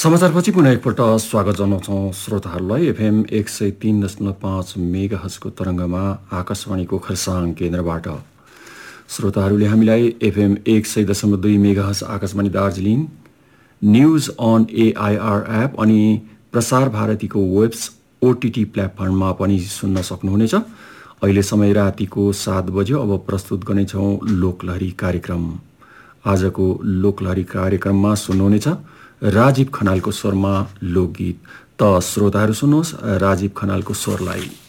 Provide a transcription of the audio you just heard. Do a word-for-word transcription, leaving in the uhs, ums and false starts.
समाचारपछि पुनः एकपल्ट स्वागत जनाउँछौँ श्रोताहरूलाई। एफएम एक सय तीन दशमलव पाँच मेगा हजको तरङ्गमा आकाशवाणीको खरसाङ केन्द्रबाट। श्रोताहरूले हामीलाई एफएम एक सय दशमलव दुई मेगा हज Akashvani Darjeeling, news on AIR app अनि प्रसार भारतीको वेब्स ओटिटी प्लेटफर्ममा पनि सुन्न सक्नुहुनेछ। अहिले समय रातिको सात बज्यो। अब प्रस्तुत गर्नेछौँ लोकलहरी कार्यक्रम। आजको लोकलहरी कार्यक्रममा सुन्नुहुनेछ राजीव खनालको स्वरमा लोकगीत। त श्रोताहरू सुन्नुहोस् राजीव खनालको स्वरलाई।